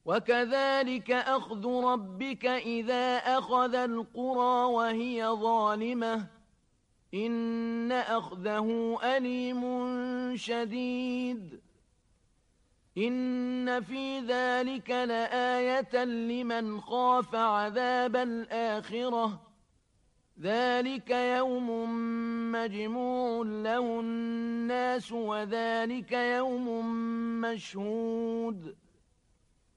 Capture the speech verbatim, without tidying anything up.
وكذلك أخذ ربك إذا أخذ القرى وهي ظالمة إن أخذه أليم شديد إن في ذلك لآية لمن خاف عذاب الآخرة ذلك يوم مجموع له الناس وذلك يوم مشهود